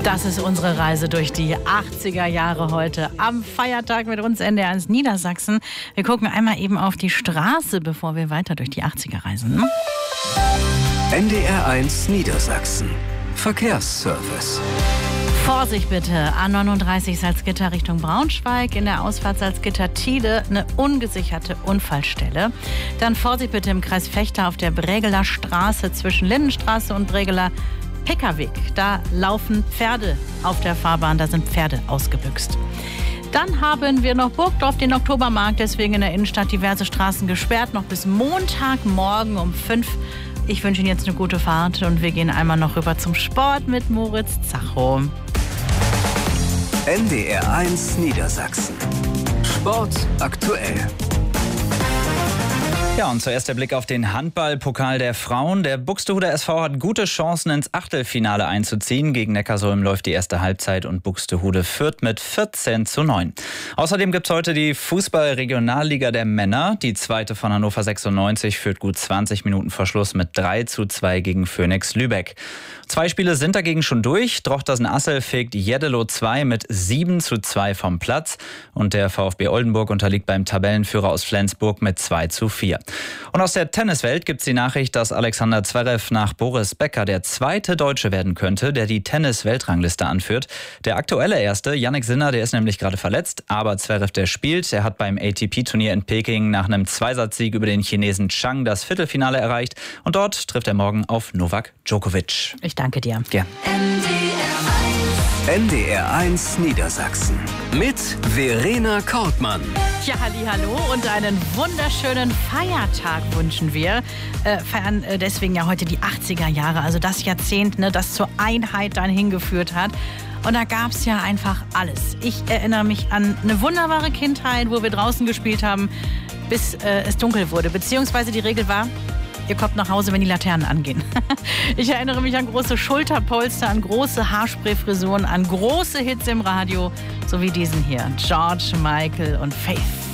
Das ist unsere Reise durch die 80er Jahre heute am Feiertag mit uns NDR1 Niedersachsen. Wir gucken einmal eben auf die Straße, bevor wir weiter durch die 80er reisen. NDR1 Niedersachsen. Verkehrsservice. Vorsicht bitte, A39 Salzgitter Richtung Braunschweig, in der Ausfahrt Salzgitter-Tide eine ungesicherte Unfallstelle. Dann Vorsicht bitte im Kreis Vechta auf der Bregeler Straße zwischen Lindenstraße und Bregeler Pkw. Da laufen Pferde auf der Fahrbahn, da sind Pferde ausgebüxt. Dann haben wir noch Burgdorf, den Oktobermarkt, deswegen in der Innenstadt diverse Straßen gesperrt, noch bis Montagmorgen um 5. Ich wünsche Ihnen jetzt eine gute Fahrt und wir gehen einmal noch rüber zum Sport mit Moritz Zacho. NDR1 Niedersachsen. Sport aktuell. Ja, und zuerst der Blick auf den Handballpokal der Frauen. Der Buxtehuder SV hat gute Chancen, ins Achtelfinale einzuziehen. Gegen Neckarsulm läuft die erste Halbzeit und Buxtehude führt mit 14:9. Außerdem gibt es heute die Fußball-Regionalliga der Männer. Die zweite von Hannover 96 führt gut 20 Minuten vor Schluss mit 3:2 gegen Phoenix Lübeck. 2 Spiele sind dagegen schon durch. Drochtersen-Assel fegt Jeddelo 2 mit 7:2 vom Platz. Und der VfB Oldenburg unterliegt beim Tabellenführer aus Flensburg mit 2:4. Und aus der Tenniswelt gibt es die Nachricht, dass Alexander Zverev nach Boris Becker der zweite Deutsche werden könnte, der die Tennis-Weltrangliste anführt. Der aktuelle Erste, Jannik Sinner, der ist nämlich gerade verletzt, aber Zverev, der spielt. Er hat beim ATP-Turnier in Peking nach einem Zweisatzsieg über den Chinesen Chang das Viertelfinale erreicht. Und dort trifft er morgen auf Novak Djokovic. Ich danke dir. Gern. NDR1 Niedersachsen mit Verena Kortmann. Ja, hallihallo und einen wunderschönen Feiertag wünschen wir. Feiern deswegen ja heute die 80er Jahre, also das Jahrzehnt, ne, das zur Einheit dann hingeführt hat. Und da gab es ja einfach alles. Ich erinnere mich an eine wunderbare Kindheit, wo wir draußen gespielt haben, bis es dunkel wurde. Beziehungsweise die Regel war, ihr kommt nach Hause, wenn die Laternen angehen. Ich erinnere mich an große Schulterpolster, an große Haarspray-Frisuren, an große Hits im Radio, so wie diesen hier. George Michael und Faith.